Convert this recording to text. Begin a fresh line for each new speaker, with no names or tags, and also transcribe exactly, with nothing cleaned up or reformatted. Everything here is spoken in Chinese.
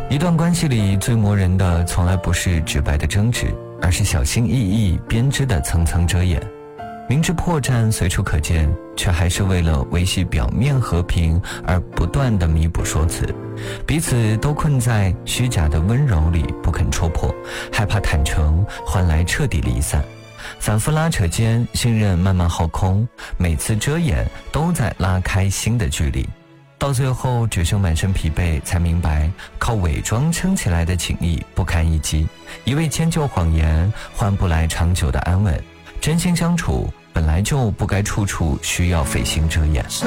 一段关系里最磨人的从来不是直白的争执，而是小心翼翼编织的层层遮掩。明知破绽随处可见，却还是为了维系表面和平而不断的弥补说辞，彼此都困在虚假的温柔里不肯戳破，害怕坦诚换来彻底离散。反复拉扯间，信任慢慢耗空，每次遮掩都在拉开新的距离，到最后只剩满身疲惫，才明白靠伪装撑起来的情谊不堪一击，一味迁就谎言换不来长久的安稳。真心相处本来就不该处处需要费心遮掩。
什